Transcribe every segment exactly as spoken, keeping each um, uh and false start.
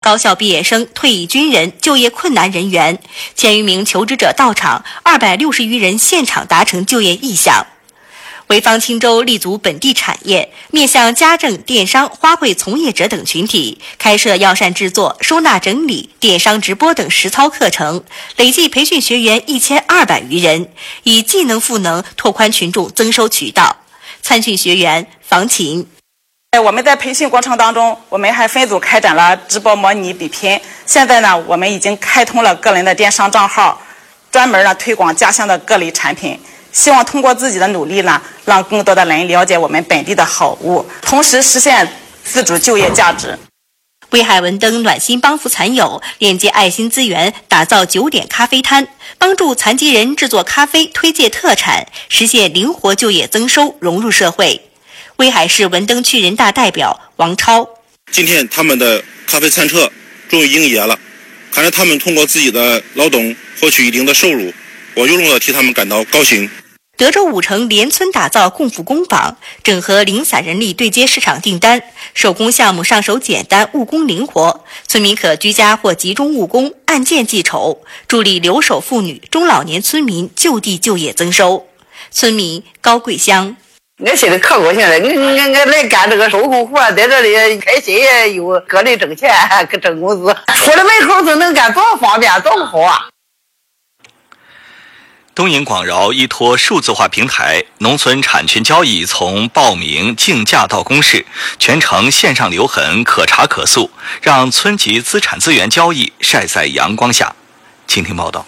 高校毕业生、退役军人、就业困难人员，千余名求职者到场，二百六十余人现场达成就业意向。潍坊青州立足本地产业，面向家政、电商、花卉从业者等群体，开设药膳制作、收纳整理、电商直播等实操课程，累计培训学员一千二百余人，以技能赋能，拓宽群众增收渠道。参训学员房琴。 我们在培训过程当中，我们还分组开展了直播模拟比拼。现在呢，我们已经开通了个人的电商账号，专门呢推广家乡的各类产品。希望通过自己的努力呢，让更多的人了解我们本地的好物，同时实现自主就业价值。 威海文登暖心帮扶残友，链接爱心资源，打造九点咖啡摊，帮助残疾人制作咖啡，推介特产，实现灵活就业增收，融入社会。威海市文登区人大代表王超： 今天他们的咖啡餐车终于营业了，看着他们通过自己的劳动获取一定的收入，我由衷的替他们感到高兴。 德州五城联村打造共富工坊，整合零散人力对接市场订单，手工项目上手简单，务工灵活，村民可居家或集中务工，按件计酬，助力留守妇女、中老年村民就地就业增收。村民高桂香： 我心里可高兴了，我我我来干这个手工活，在这里开心又个人挣钱，可挣工资，出了门口就能干，多方便，多好啊！ 东营广饶依托数字化平台，农村产权交易从报名、竞价到公示，全程线上留痕，可查可溯，让村级资产资源交易晒在阳光下。请听报道。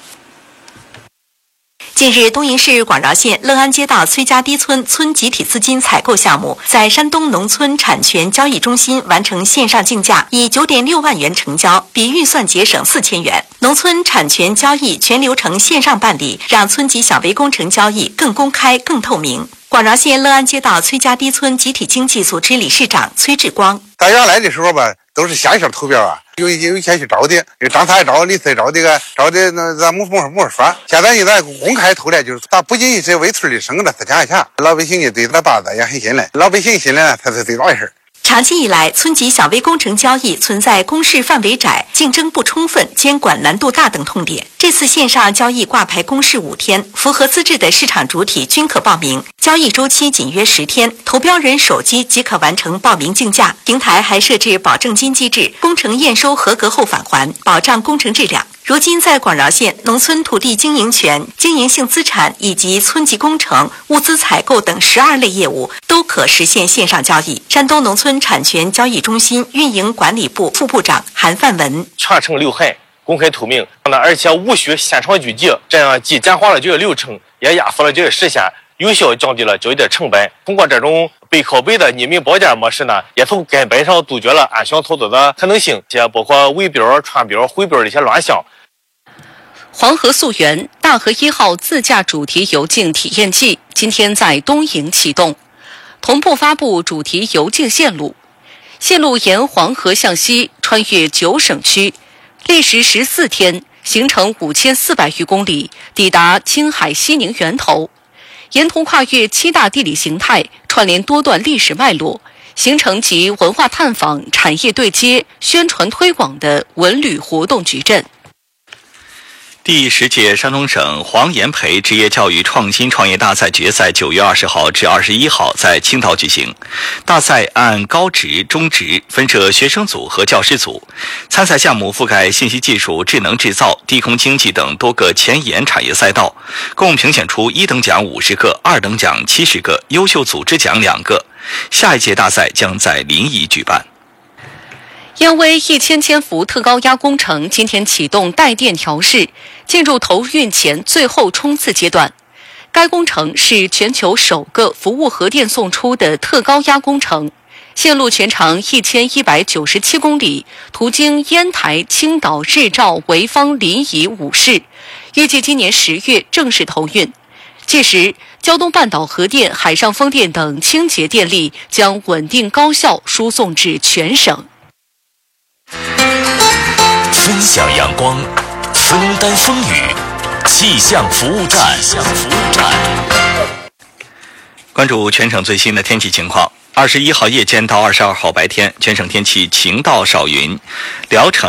近日，东营市广饶县乐安街道崔家堤村村集体资金采购项目在山东农村产权交易中心完成线上竞价，以 九点六万元成交，比预算节省四千元。农村产权交易全流程线上办理，让村级小微工程交易更公开、更透明。广饶县乐安街道崔家堤村集体经济组织理事长崔志光： 大家来的时候吧，都是线上投票啊，有有一些去找的，张三找，李四找这个找的那咱没没没说。现在呢，咱公开投了，就是他不仅是为村里省了四千块钱，老百姓呢对他爸子也很信任，老百姓信任才是最大的事。 长期以来，村级小微工程交易存在公示范围窄、竞争不充分、监管难度大等痛点。这次线上交易挂牌公示五天，符合资质的市场主体均可报名，交易周期仅约十天，投标人手机即可完成报名竞价。平台还设置保证金机制，工程验收合格后返还，保障工程质量。如今，在广饶县，农村土地经营权、经营性资产以及村级工程、物资采购等十二类业务都可实现线上交易。山东农村产权交易中心运营管理部副部长韩范文： 全程留痕，公开透明，而且无需现场聚集，这样既简化了交易流程，也压缩了交易时限，有效降低了交易的成本。通过这种背靠背的匿名报价模式呢，也从根本上杜绝了暗箱操作的可能性，也包括围标、串标、回标的一些乱象。 黄河溯源大河一号自驾主题游径体验季今天在东营启动，同步发布主题游径线路。线路沿黄河向西，穿越九省区，历时十四天，行程五千四百余公里，抵达青海西宁源头。沿途跨越七大地理形态，串联多段历史脉络，形成集文化探访、产业对接、宣传推广的文旅活动矩阵。 第十届山东省黄炎培职业教育创新创业大赛决赛九月二十号至二十一号在青岛举行。大赛按高职、中职分设学生组和教师组，参赛项目覆盖信息技术、智能制造、低空经济等多个前沿产业赛道，共评选出一等奖五十个、二等奖七十个，优秀组织奖两个。下一届大赛将在临沂举办。 燕威一千千伏特高压工程今天启动带电调试，进入投运前最后冲刺阶段。该工程是全球首个服务核电送出的特高压工程，线路全长一千一百九十七公里，途经烟台、青岛、日照、潍坊、临沂五市，预计今年十月正式投运。届时，胶东半岛核电、海上风电等清洁电力将稳定高效输送至全省。 分享阳光，分担风雨，气象服务站。气象服务站。 关注全省最新的天气情况。二十一号夜间到二十二号白天，全省天气晴到少云，聊城